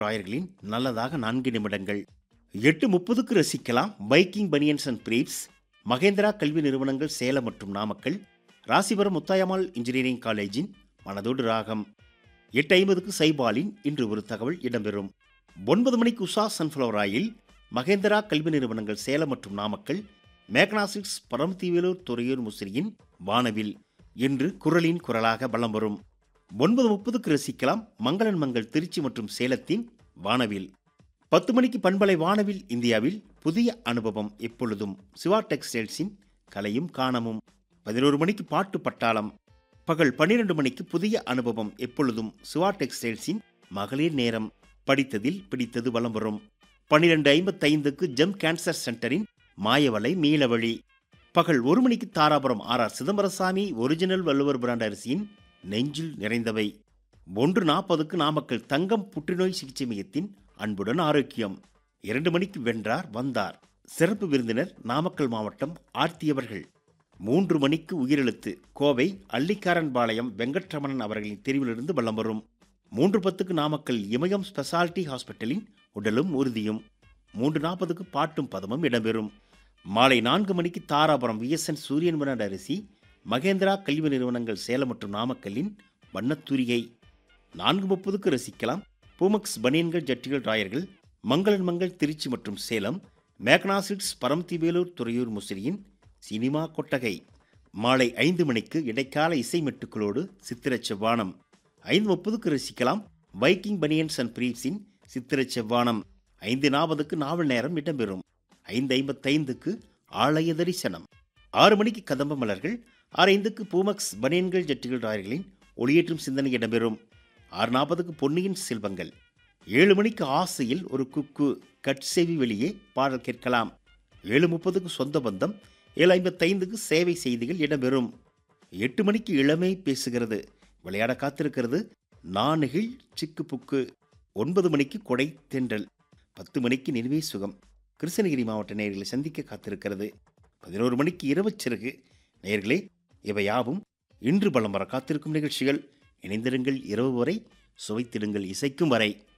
ராயர்களின் நல்லதாக 4 நிமிடங்கள். 8:30க்கு ரசிக்கலாம் biking banians and briefs, Mahindra கல்வி நிறுவனங்கள் சேலம் மற்றும் நாமக்கல், ராசிபுரம் முத்தாயம்மாள் இன்ஜினியரிங் காலேஜின் மனதோடு ராகம். 8:50க்கு சைபாலின் இன்று ஒரு தகவல் இடம்பெறும். 9 மணிக்கு உஷா சன்ஃப்ளவர் ஆயில், மகேந்திரா கல்வி நிறுவனங்கள் சேலம் மற்றும் நாமக்கல், மேக்னாசிக்ஸ் பரமத்திவேலூர் துறையூர் முசிறியின் வானவில் இன்று குரலின் குரலாக வலம் வரும். 9:30க்கு ரசிக்கலாம் மங்களன் மங்கள் திருச்சி மற்றும் சேலத்தின் வானவில். 10 மணிக்கு பண்பலை வானவில் இந்தியாவில் புதிய அனுபவம் எப்பொழுதும் சிவா டெக்ஸ்டைல்ஸின் கலையும் காணமும். 11 மணிக்கு பாட்டு பட்டாளம். பகல் 12 மணிக்கு புதிய அனுபவம் எப்பொழுதும் சிவா டெக்ஸ்டைல்ஸின் மகளிர் நேரம் படித்ததில் பிடித்தது வலம் வரும். 12:55க்கு ஜெம் கேன்சர் சென்டரின் மாயவலை மீளவழி. பகல் 1 மணிக்கு Dharapuram R Chidambarasamy original Valluvar brand அரிசியின் நெஞ்சில் நிறைந்தவை. 1:40க்கு நாமக்கல் தங்கம் புற்றுநோய் சிகிச்சை மையத்தின் அன்புடன் ஆரோக்கியம். 2 மணிக்கு வென்றார் வந்தார், சிறப்பு விருந்தினர் நாமக்கல் மாவட்டம் ஆர்த்தியவர்கள். 3 மணிக்கு உயிரெழுத்து, கோவை அள்ளிக்காரன்பாளையம் வெங்கட்ரமணன் அவர்களின் தெரிவிலிருந்து வலம் வரும். 3:10க்கு நாமக்கல் இமயம் ஸ்பெஷாலிட்டி ஹாஸ்பிட்டலின் உடலும் உறுதியும். 3:40க்கு பாட்டும் பதமும் இடம்பெறும். மாலை 4 மணிக்கு தாராபுரம் விஎஸ்என் சூரியன் பிராண்ட் அரிசி, மகேந்திரா கல்வி நிறுவனங்கள் சேலம் மற்றும் நாமக்கல்லின் வண்ணத்தூரிகை. 4:30க்கு ரசிக்கலாம் பூமக்ஸ் பனியன்கள் ஜட்டிகள் ராயர்கள், மங்களன் மங்கள் திருச்சி மற்றும் சேலம், மேக்னாசிட்ஸ் பரமத்திவேலூர் துறையூர் முசிறியின் சினிமா கொட்டகை. மாலை 5 மணிக்கு இடைக்கால இசை மெட்டுக்களோடு சித்திர செவ்வானம். 5:30க்கு ரசிக்கலாம் பைக்கிங் பனியன்ஸ் அண்ட் பிரீப்ஸின் சித்திர செவ்வானம். 5:40க்கு நாவல் நேரம் இடம்பெறும். 5:55க்கு ஆலய தரிசனம். 6 மணிக்கு கதம்ப மலர்கள். 6:05க்கு பூமக்ஸ் பனியன்கள் ஜட்டிகள் ராயர்களின் ஒளியேற்றும் சிந்தனை இடம்பெறும். 6:40க்கு பொன்னியின் செல்வங்கள். 7 மணிக்கு ஆசையில் ஒரு குக்கு கட்செவி வெளியே பாடல் கேட்கலாம். 7:30க்கு சொந்த பந்தம். 7:55க்கு சேவை செய்திகள் இடம்பெறும். 8 மணிக்கு இளமை பேசுகிறது, விளையாட காத்திருக்கிறது நானெகிழ் சிக்கு புக்கு. 9 மணிக்கு கொடை தென்றல். 10 மணிக்கு நினைவே சுகம் கிருஷ்ணகிரி மாவட்ட நேயர்களை சந்திக்க காத்திருக்கிறது. 11 மணிக்கு இரவு சிறகு. நேயர்களே, இவை யாவும் இன்று பலம் வர காத்திருக்கும் நிகழ்ச்சிகள். இணைந்திருங்கள் இரவு வரை, சுவைத்திடுங்கள் இசைக்கும் வரை.